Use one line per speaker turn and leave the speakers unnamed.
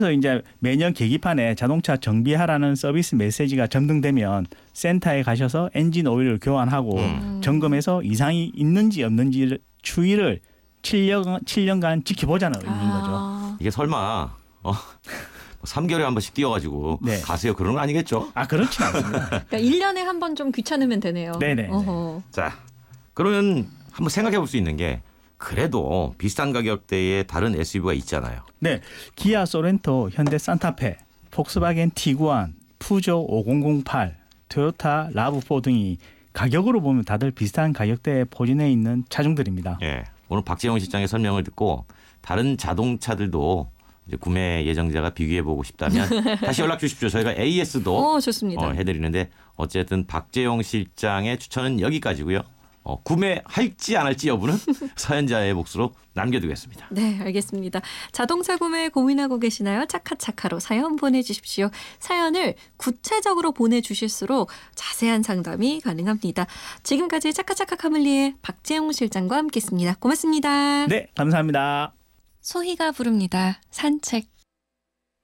그래서 이제 매년 계기판에 자동차 정비하라는 서비스 메시지가 점등되면 센터에 가셔서 엔진 오일을 교환하고 점검해서 이상이 있는지 없는지 추이를 7년간 지켜보자는 의미인 거죠.
이게 설마 3개월에 한 번씩 뛰어가지고
네.
가세요 그런 거 아니겠죠?
그렇진 않습니다.
그러니까 1년에 한 번 좀 귀찮으면 되네요.
네네.
자, 그러면 한번 생각해 볼 수 있는 게 그래도 비싼 가격대의 다른 SUV가 있잖아요.
네, 기아 소렌토, 현대 산타페, 폭스바겐 티구안, 푸조 5008, 토요타 라브4 등이 가격으로 보면 다들 비슷한 가격대에 포진해 있는 차종들입니다.
예, 오늘 박재용 실장의 설명을 듣고 다른 자동차들도 이제 구매 예정자가 비교해 보고 싶다면 다시 연락 주십시오. 저희가 AS도
좋습니다.
해드리는데 어쨌든 박재용 실장의 추천은 여기까지고요. 구매할지 안 할지 여부는 사연자의 몫으로 남겨두겠습니다.
네, 알겠습니다. 자동차 구매 고민하고 계시나요? 차카차카로 사연 보내주십시오. 사연을 구체적으로 보내주실수록 자세한 상담이 가능합니다. 지금까지 차카차카 카밀리의 박재용 실장과 함께했습니다. 고맙습니다.
네, 감사합니다.
소희가 부릅니다. 산책.